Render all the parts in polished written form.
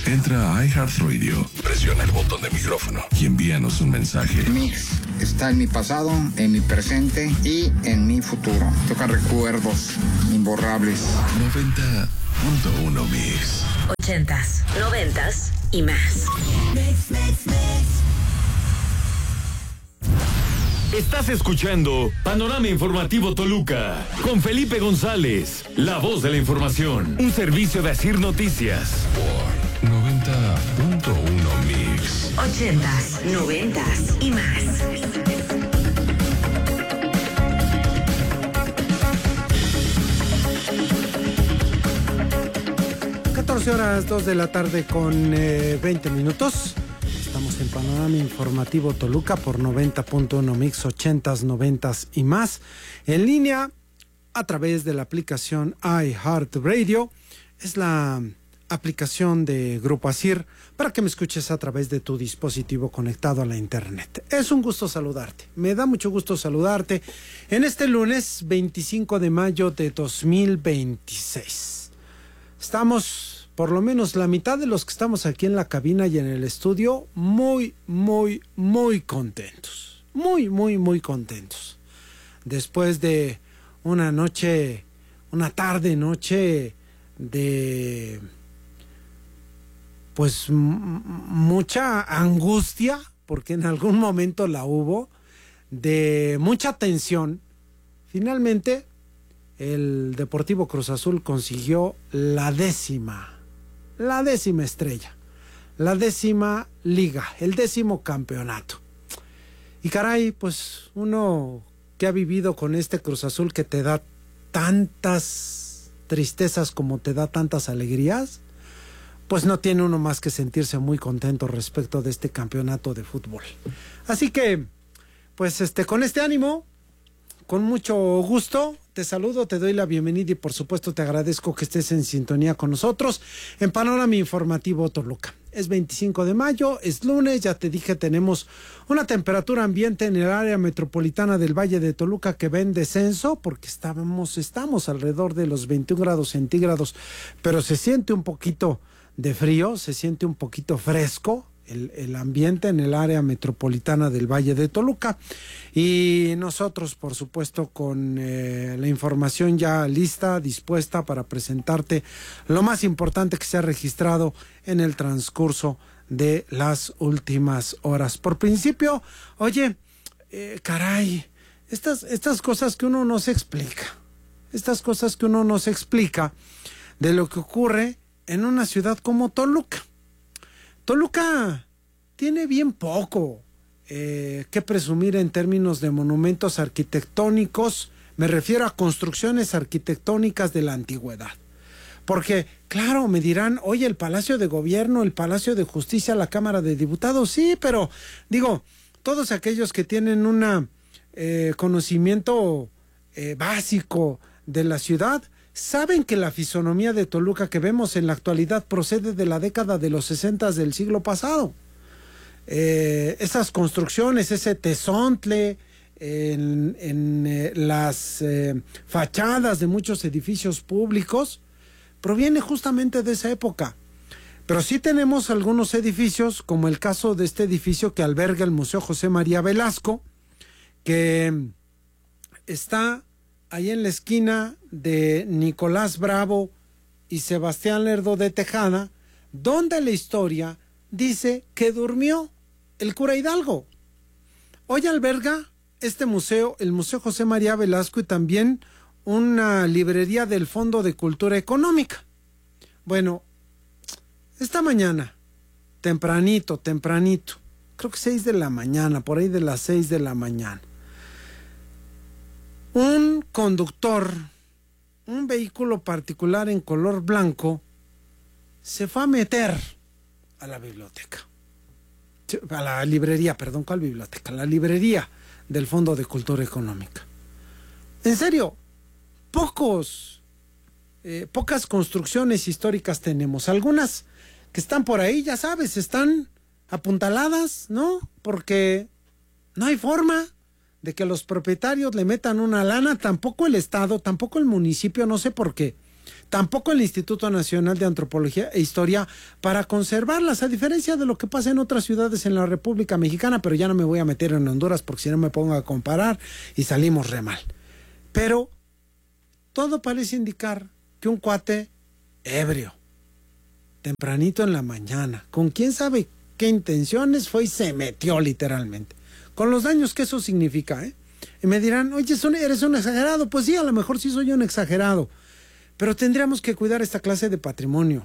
Entra a iHeartRadio, presiona el botón de micrófono y envíanos un mensaje. Mix está en mi pasado, en mi presente y en mi futuro. Toca recuerdos imborrables. 90.1 Mix. 80s, 90s y más. Estás escuchando Panorama Informativo Toluca con Felipe González, la voz de la información. Un servicio de Asir Noticias. Por 90.1 Mix. 80s, 90s y más. Horas 2 de la tarde con 20 minutos. Estamos en Panorama Informativo Toluca por 90.1 Mix, 80s, 90s y más. En línea a través de la aplicación iHeartRadio. Es la aplicación de Grupo Asir para que me escuches a través de tu dispositivo conectado a la internet. Es un gusto saludarte. Me da mucho gusto saludarte en este lunes 25 de mayo de 2026. Estamos, por lo menos la mitad de los que estamos aquí en la cabina y en el estudio, muy contentos. Muy contentos. Después de una tarde-noche de, pues, mucha angustia, porque en algún momento la hubo, de mucha tensión, finalmente el Deportivo Cruz Azul consiguió la décima estrella, la 10ª liga, el 10º campeonato. Y caray, pues uno que ha vivido con este Cruz Azul que te da tantas tristezas como te da tantas alegrías, pues no tiene uno más que sentirse muy contento respecto de este campeonato de fútbol. Así que, pues con este ánimo, con mucho gusto, te saludo, te doy la bienvenida y por supuesto te agradezco que estés en sintonía con nosotros en Panorama Informativo Toluca. Es 25 de mayo, es lunes, ya te dije, tenemos una temperatura ambiente en el área metropolitana del Valle de Toluca que va en descenso porque estamos alrededor de los 21 grados centígrados, pero se siente un poquito de frío, se siente un poquito fresco el ambiente en el área metropolitana del Valle de Toluca. Y nosotros, por supuesto, con la información ya lista, dispuesta para presentarte lo más importante que se ha registrado en el transcurso de las últimas horas. Por principio, oye, caray, estas cosas que uno no se explica, de lo que ocurre en una ciudad como Toluca. Toluca tiene bien poco que presumir en términos de monumentos arquitectónicos. Me refiero a construcciones arquitectónicas de la antigüedad. Porque, claro, me dirán, oye, el Palacio de Gobierno, el Palacio de Justicia, la Cámara de Diputados, sí, pero, digo, todos aquellos que tienen un conocimiento básico de la ciudad, saben que la fisonomía de Toluca que vemos en la actualidad procede de la década de los 60 del siglo pasado. Esas construcciones, ese tezontle en las fachadas de muchos edificios públicos, proviene justamente de esa época. Pero sí tenemos algunos edificios, como el caso de este edificio que alberga el Museo José María Velasco, que está ahí en la esquina de Nicolás Bravo y Sebastián Lerdo de Tejada, donde la historia dice que durmió el cura Hidalgo. Hoy alberga este museo, el Museo José María Velasco, y también una librería del Fondo de Cultura Económica. Bueno, esta mañana, tempranito, creo que 6 de la mañana, por ahí de las 6 de la mañana, un conductor, un vehículo particular en color blanco, se fue a meter a la biblioteca, a la librería, perdón, ¿cuál biblioteca? La librería del Fondo de Cultura Económica. En serio, pocas construcciones históricas tenemos. Algunas que están por ahí, ya sabes, están apuntaladas, ¿no? Porque no hay forma de que los propietarios le metan una lana, tampoco el Estado, tampoco el municipio, no sé por qué. Tampoco el Instituto Nacional de Antropología e Historia para conservarlas, a diferencia de lo que pasa en otras ciudades en la República Mexicana, pero ya no me voy a meter en Honduras porque si no me pongo a comparar y salimos re mal. Pero todo parece indicar que un cuate ebrio, tempranito en la mañana, con quién sabe qué intenciones fue y se metió literalmente, con los daños que eso significa, ¿eh? Y me dirán, oye, eres un exagerado. Pues sí, a lo mejor sí soy un exagerado, pero tendríamos que cuidar esta clase de patrimonio.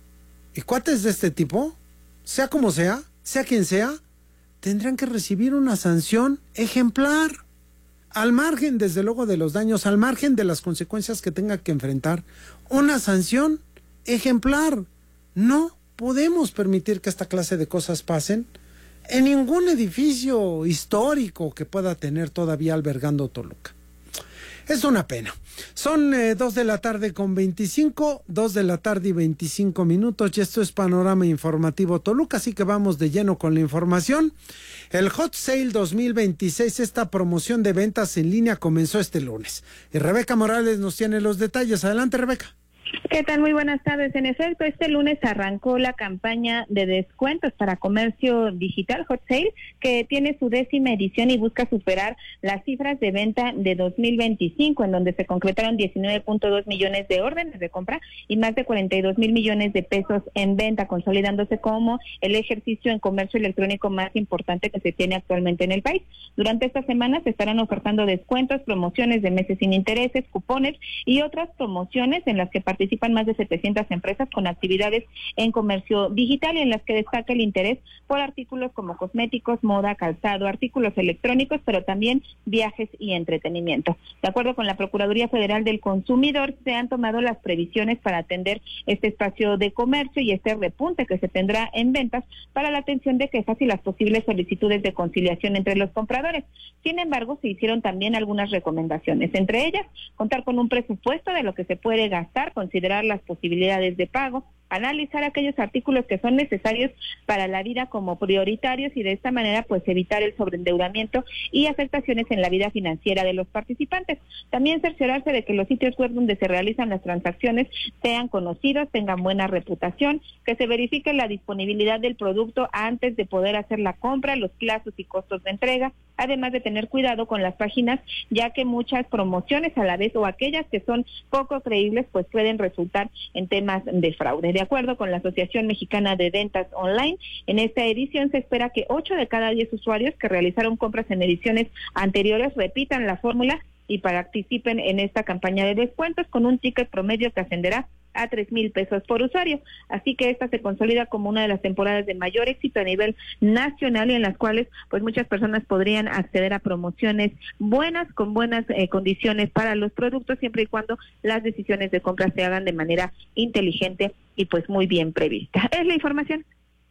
Y cuates de este tipo, sea como sea quien sea, tendrán que recibir una sanción ejemplar, al margen, desde luego, de los daños, al margen de las consecuencias que tenga que enfrentar, una sanción ejemplar. No podemos permitir que esta clase de cosas pasen en ningún edificio histórico que pueda tener todavía albergando Toluca. Es una pena. Son 2 de la tarde con 25, 2 de la tarde y 25 minutos, y esto es Panorama Informativo Toluca, así que vamos de lleno con la información. El Hot Sale 2026, esta promoción de ventas en línea, comenzó este lunes. Y Rebeca Morales nos tiene los detalles. Adelante, Rebeca. ¿Qué tal? Muy buenas tardes. En efecto, este lunes arrancó la campaña de descuentos para comercio digital Hot Sale, que tiene su 10ª edición y busca superar las cifras de venta de 2025, en donde se concretaron 19.2 millones de órdenes de compra y más de 42,000 millones de pesos en venta, consolidándose como el ejercicio en comercio electrónico más importante que se tiene actualmente en el país. Durante esta semana se estarán ofertando descuentos, promociones de meses sin intereses, cupones y otras promociones en las que participan más de 700 empresas con actividades en comercio digital y en las que destaca el interés por artículos como cosméticos, moda, calzado, artículos electrónicos, pero también viajes y entretenimiento. De acuerdo con la Procuraduría Federal del Consumidor, se han tomado las previsiones para atender este espacio de comercio y este repunte que se tendrá en ventas para la atención de quejas y las posibles solicitudes de conciliación entre los compradores. Sin embargo, se hicieron también algunas recomendaciones, entre ellas, contar con un presupuesto de lo que se puede gastar, considerar las posibilidades de pago, analizar aquellos artículos que son necesarios para la vida como prioritarios y de esta manera pues evitar el sobreendeudamiento y afectaciones en la vida financiera de los participantes. También cerciorarse de que los sitios web donde se realizan las transacciones sean conocidos, tengan buena reputación, que se verifique la disponibilidad del producto antes de poder hacer la compra, los plazos y costos de entrega, además de tener cuidado con las páginas, ya que muchas promociones a la vez o aquellas que son poco creíbles pues pueden resultar en temas de fraude. De acuerdo con la Asociación Mexicana de Ventas Online, en esta edición se espera que 8 de cada 10 usuarios que realizaron compras en ediciones anteriores repitan la fórmula y participen en esta campaña de descuentos con un ticket promedio que ascenderá a 3,000 pesos por usuario. Así que esta se consolida como una de las temporadas de mayor éxito a nivel nacional y en las cuales pues muchas personas podrían acceder a promociones buenas, con buenas condiciones para los productos, siempre y cuando las decisiones de compra se hagan de manera inteligente y pues muy bien prevista. Es la información.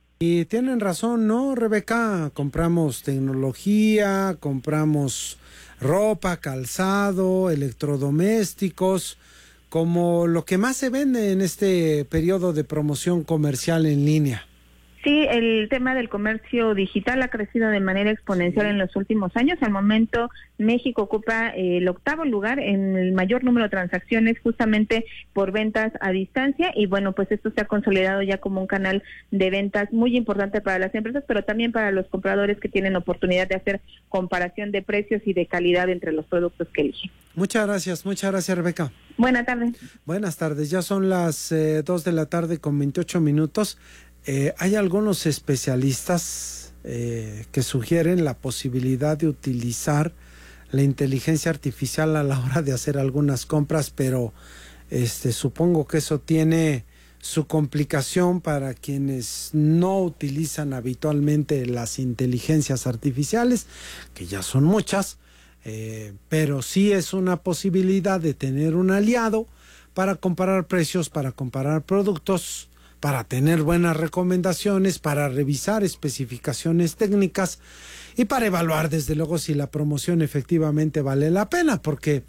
Y tienen razón, ¿no, Rebeca? Compramos tecnología, compramos ropa, calzado, electrodomésticos, como lo que más se vende en este periodo de promoción comercial en línea. Sí, el tema del comercio digital ha crecido de manera exponencial en los últimos años. Al momento, México ocupa el 8º lugar en el mayor número de transacciones justamente por ventas a distancia y bueno, pues esto se ha consolidado ya como un canal de ventas muy importante para las empresas, pero también para los compradores que tienen oportunidad de hacer comparación de precios y de calidad entre los productos que eligen. Muchas gracias, Rebeca. Buenas tardes. Buenas tardes, ya son las 2 de la tarde con 28 minutos. Hay algunos especialistas que sugieren la posibilidad de utilizar la inteligencia artificial a la hora de hacer algunas compras, pero supongo que eso tiene su complicación para quienes no utilizan habitualmente las inteligencias artificiales, que ya son muchas, pero sí es una posibilidad de tener un aliado para comparar precios, para comparar productos, para tener buenas recomendaciones, para revisar especificaciones técnicas y para evaluar desde luego si la promoción efectivamente vale la pena, porque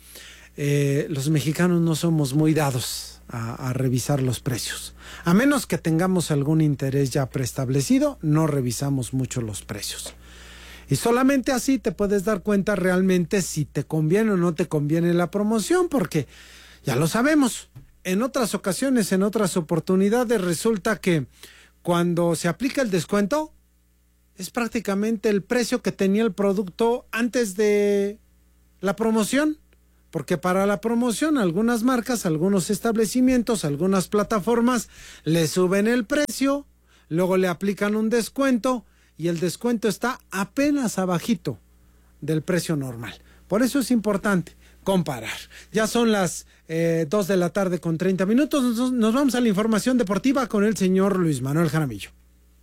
los mexicanos no somos muy dados a revisar los precios. A menos que tengamos algún interés ya preestablecido, no revisamos mucho los precios. Y solamente así te puedes dar cuenta realmente si te conviene o no te conviene la promoción, porque ya lo sabemos. en otras ocasiones, en otras oportunidades, resulta que cuando se aplica el descuento, es prácticamente el precio que tenía el producto antes de la promoción. Porque para la promoción algunas marcas, algunos establecimientos, algunas plataformas le suben el precio, luego le aplican un descuento y el descuento está apenas abajito del precio normal. Por eso es importante comparar. Ya son las 2 de la tarde con 30 minutos. Nos vamos a la información deportiva con el señor Luis Manuel Jaramillo.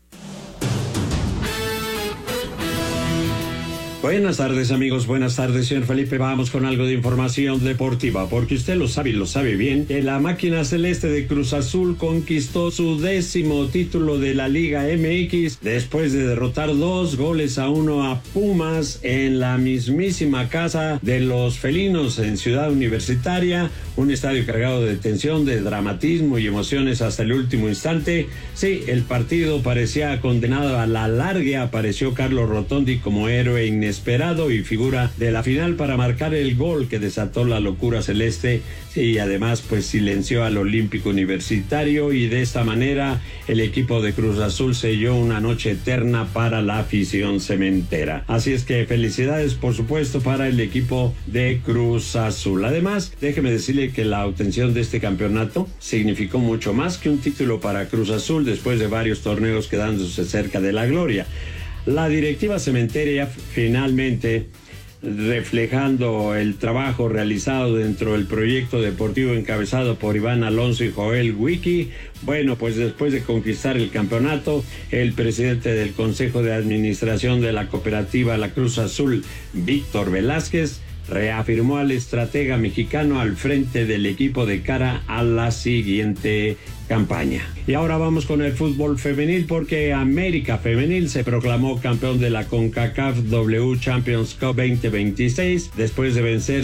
Buenas tardes, amigos, buenas tardes, señor Felipe. Vamos con algo de información deportiva, porque usted lo sabe y lo sabe bien, que la máquina celeste de Cruz Azul conquistó su 10º título de la Liga MX después de derrotar 2-1 a Pumas en la mismísima casa de los felinos en Ciudad Universitaria, un estadio cargado de tensión, de dramatismo y emociones hasta el último instante. Sí, el partido parecía condenado a la larga. Apareció Carlos Rotondi como héroe inesperado y figura de la final para marcar el gol que desató la locura celeste y además pues silenció al Olímpico Universitario, y de esta manera el equipo de Cruz Azul selló una noche eterna para la afición cementera. Así es que felicidades, por supuesto, para el equipo de Cruz Azul. Además, déjeme decirle que la obtención de este campeonato significó mucho más que un título para Cruz Azul después de varios torneos quedándose cerca de la gloria. La directiva cementera finalmente, reflejando el trabajo realizado dentro del proyecto deportivo encabezado por Iván Alonso y Joel Wiki, bueno, pues después de conquistar el campeonato, el presidente del Consejo de Administración de la cooperativa La Cruz Azul, Víctor Velázquez, reafirmó al estratega mexicano al frente del equipo de cara a la siguiente campaña. Y ahora vamos con el fútbol femenil, porque América Femenil se proclamó campeón de la CONCACAF W Champions Cup 2026 después de vencer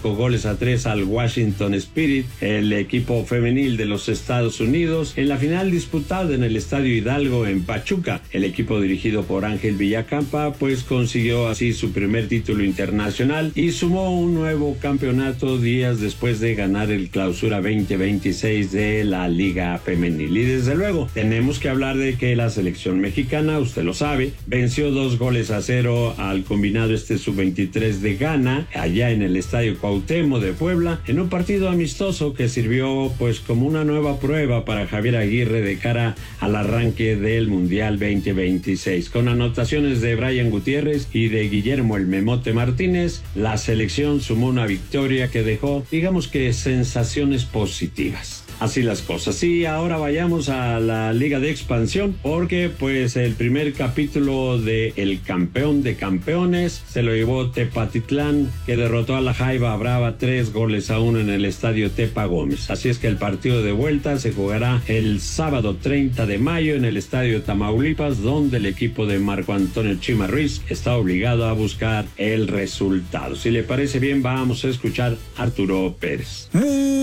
5-3 al Washington Spirit, el equipo femenil de los Estados Unidos, en la final disputada en el Estadio Hidalgo en Pachuca. El equipo dirigido por Ángel Villacampa pues consiguió así su primer título internacional y sumó un nuevo campeonato días después de ganar el Clausura 2026 de la Liga Femenil. Y desde luego tenemos que hablar de que la selección mexicana, usted lo sabe, venció 2-0 al combinado sub-23 de Ghana allá en el Estadio Cuauhtémoc de Puebla, en un partido amistoso que sirvió pues como una nueva prueba para Javier Aguirre de cara al arranque del Mundial 2026. Con anotaciones de Brian Gutiérrez y de Guillermo el Memote Martínez, la selección sumó una victoria que dejó, digamos que, sensaciones positivas. Así las cosas. Y ahora vayamos a la Liga de Expansión, porque pues el primer capítulo de El Campeón de Campeones se lo llevó Tepatitlán, que derrotó a la Jaiba Brava 3-1 en el estadio Tepa Gómez. Así es que el partido de vuelta se jugará el sábado 30 de mayo en el estadio Tamaulipas, donde el equipo de Marco Antonio Chima Ruiz está obligado a buscar el resultado. Si le parece bien, vamos a escuchar a Arturo Pérez.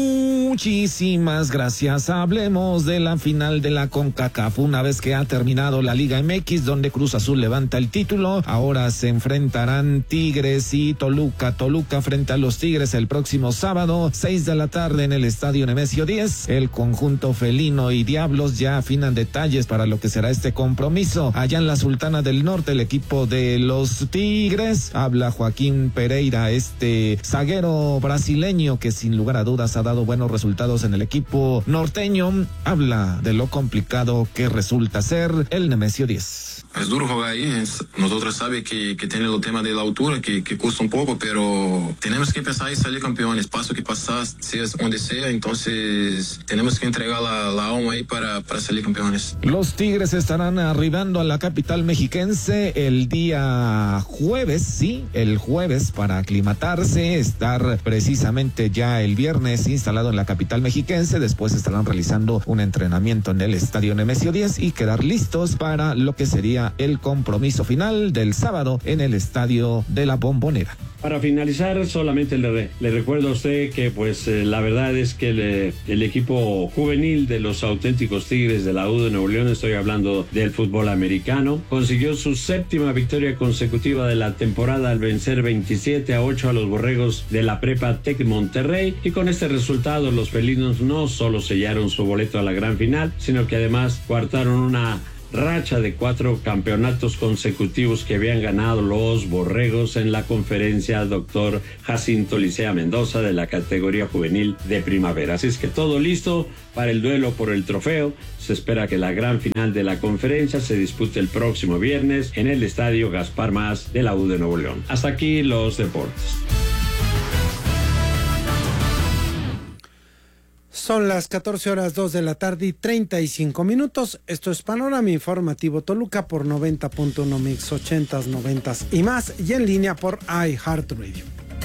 Muchísimas gracias. Hablemos de la final de la CONCACAF. Una vez que ha terminado la Liga MX, donde Cruz Azul levanta el título, ahora se enfrentarán Tigres y Toluca. Toluca frente a los Tigres el próximo sábado, 6 de la tarde en el Estadio Nemesio 10. El conjunto felino y Diablos ya afinan detalles para lo que será este compromiso. Allá en la Sultana del Norte, el equipo de los Tigres, habla Joaquín Pereira, este zaguero brasileño que sin lugar a dudas ha dado buenos resultados en el equipo norteño, habla de lo complicado que resulta ser el Nemesio 10. Es duro jugar ahí, nosotros sabemos que tiene el tema de la altura, que cuesta un poco, pero tenemos que pensar en salir campeones, paso que pasar, sea donde sea, entonces tenemos que entregar la alma ahí para salir campeones. Los Tigres estarán arribando a la capital mexiquense el día jueves, sí, el jueves, para aclimatarse, estar precisamente ya el viernes instalado en la capital mexiquense. Después estarán realizando un entrenamiento en el Estadio Nemesio 10 y quedar listos para lo que sería el compromiso final del sábado en el Estadio de la Bombonera. Para finalizar, solamente le recuerdo a usted que pues la verdad es que el equipo juvenil de los auténticos Tigres de la U de Nuevo León, estoy hablando del fútbol americano, consiguió su 7ª victoria consecutiva de la temporada al vencer 27-8 a los Borregos de la Prepa Tec Monterrey, y con este resultado los felinos no solo sellaron su boleto a la gran final, sino que además coartaron una racha de 4 campeonatos consecutivos que habían ganado los Borregos en la conferencia Dr. Jacinto Licea Mendoza de la categoría juvenil de primavera. Así es que todo listo para el duelo por el trofeo. Se espera que la gran final de la conferencia se dispute el próximo viernes en el estadio Gaspar Más de la U de Nuevo León. Hasta aquí los deportes. Son las 14:02 de la tarde y 35 minutos. Esto es Panorama Informativo Toluca por 90.1 Mix, 80s, 90s y más, y en línea por iHeartRadio.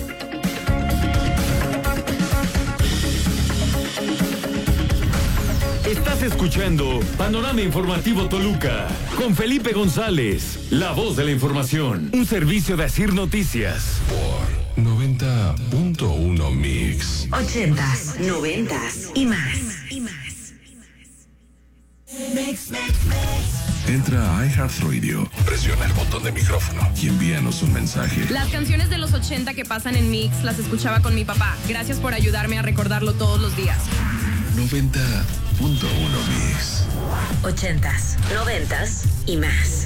Estás escuchando Panorama Informativo Toluca con Felipe González, la voz de la información. Un servicio de Asir Noticias. Por 90.1 Mix. 80s, 90s y más. Entra a iHeartRadio, presiona el botón de micrófono y envíanos un mensaje. Las canciones de los 80 que pasan en Mix las escuchaba con mi papá. Gracias por ayudarme a recordarlo todos los días. 90.1 Mix. 80s, 90s y más.